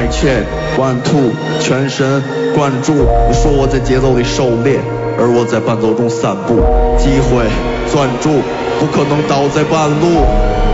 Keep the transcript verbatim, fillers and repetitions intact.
My check one two，全神贯注。你说我在节奏里狩猎，而我在伴奏中散步。机会攥住，不可能倒在半路。